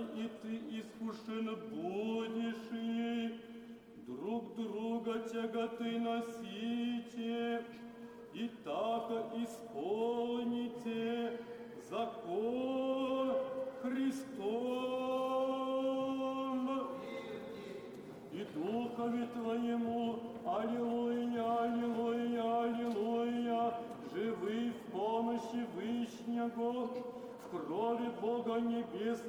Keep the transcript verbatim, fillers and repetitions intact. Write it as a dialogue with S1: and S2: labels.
S1: и ты искушен будешь, и друг друга тяготы носите, и так исполните закон Христом. И духове твоему, аллилуйя, аллилуйя, аллилуйя, живы в помощи Вышнего, в крови Бога Небесного.